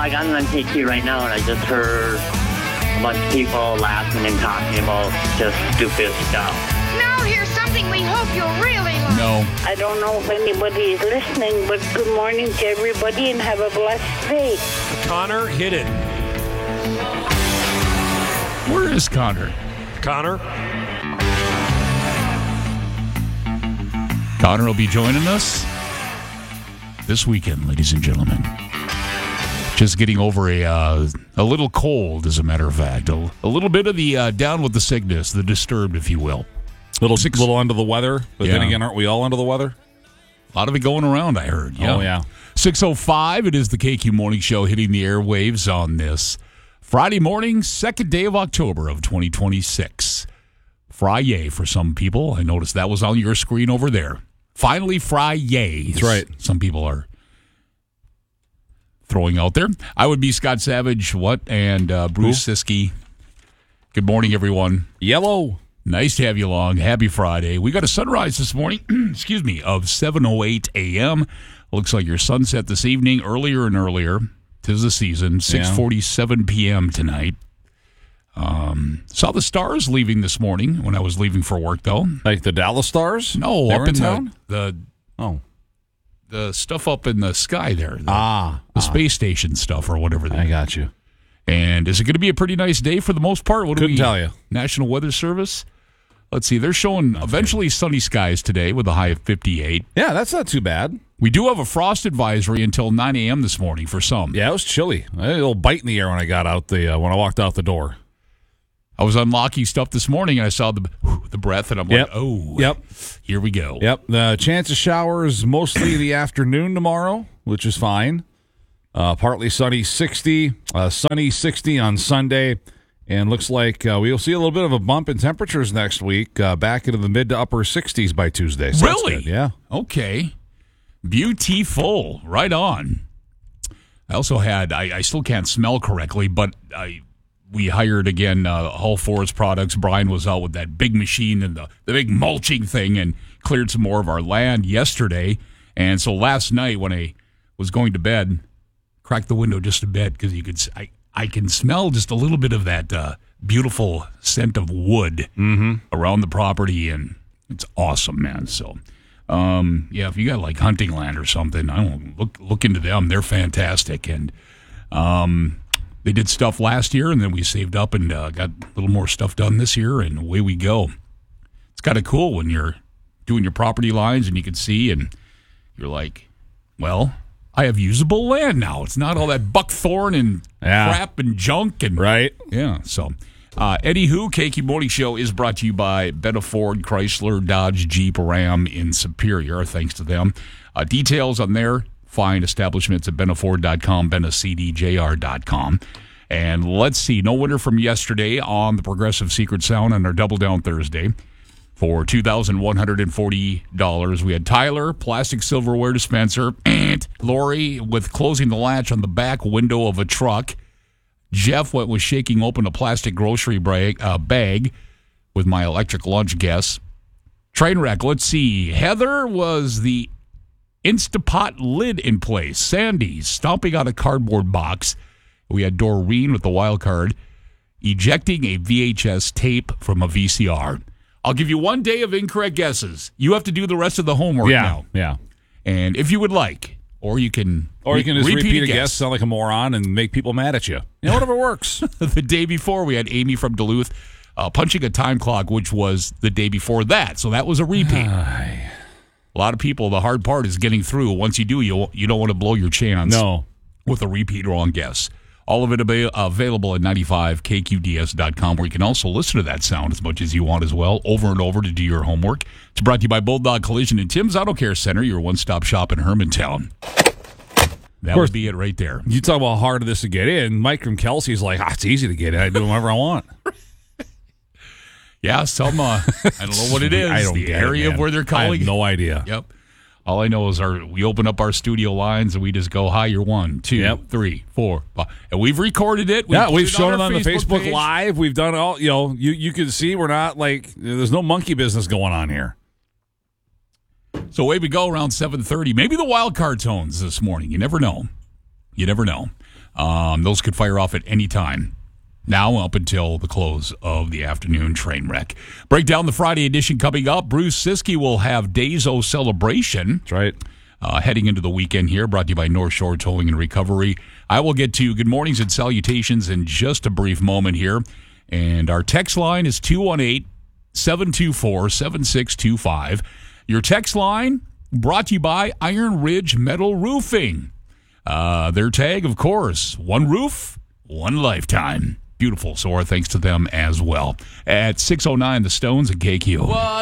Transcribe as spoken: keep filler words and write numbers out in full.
like I'm on K Q right now, and I just heard a bunch of people laughing and talking about just stupid stuff. Now here's something we hope you'll really like. No. I don't know if anybody is listening, but good morning to everybody and have a blessed day. Connor, hit it. Where is Connor? Connor? Connor will be joining us this weekend, ladies and gentlemen. Just getting over a uh, a little cold, as a matter of fact. A, a little bit of the uh, down with the sickness, the disturbed, if you will. Little Six. little under the weather, but Yeah. then again, aren't we all under the weather? A lot of it going around, I heard. Yeah. Oh, yeah. six oh five, it is the K Q Morning Show hitting the airwaves on this Friday morning, second day of October of twenty twenty-six. Friday for some people. I noticed that was on your screen over there. Finally, Friday. That's right. Some people are throwing out there. I would be Scott Savage, what, and uh, Bruce Who? Siskey. Good morning, everyone. Yellow. Nice to have you along. Happy Friday. We got a sunrise this morning, excuse me, of seven oh eight a.m. Looks like your sunset this evening, earlier and earlier. 'Tis the season. six forty-seven p.m. tonight. Um, saw the stars leaving this morning when I was leaving for work, though. Like the Dallas Stars? No, They up were in town? the, the Oh. the stuff up in the sky there. The, Ah. the ah. space station stuff or whatever. They I got you. And is it going to be a pretty nice day for the most part? What do Couldn't we, tell you. National Weather Service? Let's see. They're showing eventually sunny skies today with a high of fifty-eight. Yeah, that's not too bad. We do have a frost advisory until nine a.m. this morning for some. Yeah, it was chilly. I had a little bite in the air when I got out the uh, when I walked out the door. I was unlocking stuff this morning and I saw the the breath and I'm Yep. like, oh, Yep. here we go. Yep. The chance of showers mostly the afternoon tomorrow, which is fine. Uh, partly sunny, sixty. Uh, sunny, sixty on Sunday. And looks like uh, we'll see a little bit of a bump in temperatures next week, uh, back into the mid to upper sixties by Tuesday. So that's Really? good. Yeah. Okay. Beautiful. Right on. I also had, I, I still can't smell correctly, but I we hired again uh, Hull Forest Products. Brian was out with that big machine and the, the big mulching thing and cleared some more of our land yesterday. And so last night when I was going to bed, cracked the window just a bit because you could, I, I can smell just a little bit of that uh, beautiful scent of wood Mm-hmm. around the property, and it's awesome, man. So, um, yeah, if you got like hunting land or something, I don't look look into them. They're fantastic, and um, they did stuff last year, and then we saved up and uh, got a little more stuff done this year, and away we go. It's kind of cool when you're doing your property lines and you can see, and you're like, well, I have usable land now. It's not all that buckthorn and Yeah. crap and junk and Right. yeah. So, uh, Eddie Who, K Q Morning Show is brought to you by Benna Ford, Chrysler, Dodge, Jeep, Ram in Superior. Thanks to them. Uh, details on their fine establishments at benna ford dot com, benna c d j r dot com. And let's see, no winner from yesterday on the Progressive Secret Sound on our Double Down Thursday. For two thousand one hundred forty dollars, we had Tyler, plastic silverware dispenser, and Lori with closing the latch on the back window of a truck. Jeff went with shaking open a plastic grocery bag, uh, bag with my electric lunch guess. Trainwreck, let's see. Heather was the Instapot lid in place. Sandy stomping out a cardboard box. We had Doreen with the wild card ejecting a V H S tape from a V C R. I'll give you one day of incorrect guesses. You have to do the rest of the homework Yeah. now. Yeah. And if you would like, or you can Or you can just repeat, a guess. guess, sound like a moron, and make people mad at you. You know, whatever works. The day before, we had Amy from Duluth uh, punching a time clock, which was the day before that. So that was a repeat. A lot of people, the hard part is getting through. Once you do, you, you don't want to blow your chance No. with a repeat wrong guess. All of it ab- available at ninety-five K Q D S dot com, where you can also listen to that sound as much as you want as well, over and over to do your homework. It's brought to you by Bulldog Collision and Tim's Auto Care Center, your one-stop shop in Hermantown. That course. would be it right there. You talk about how hard it is to get in. Mike from Kelsey's like, ah, it's easy to get in. I do whatever I want. Yeah, some, uh, I don't know what it is. I don't the get it, area man. of where they're I calling. have no idea. Yep. All I know is our we open up our studio lines and we just go, hi, you're one, two, Yep. three, four, five. And we've recorded it. Yeah, put we've it shown on it our on the Facebook page. Live. We've done all, you know, you, you can see we're not like, there's no monkey business going on here. So away we go around seven thirty. Maybe the wild card tones this morning. You never know. You never know. Um, those could fire off at any time. Now up until the close of the afternoon train wreck. Break down the Friday edition coming up. Bruce Siskey will have Days O Celebration. That's right. Uh, heading into the weekend here, brought to you by North Shore Towing and Recovery. I will get to good mornings and salutations in just a brief moment here. And our text line is two one eight, seven two four, seven six two five. Your text line brought to you by Iron Ridge Metal Roofing. Uh, their tag, of course, one roof, one lifetime. Beautiful. So our thanks to them as well. At six oh nine, the Stones and K Q. What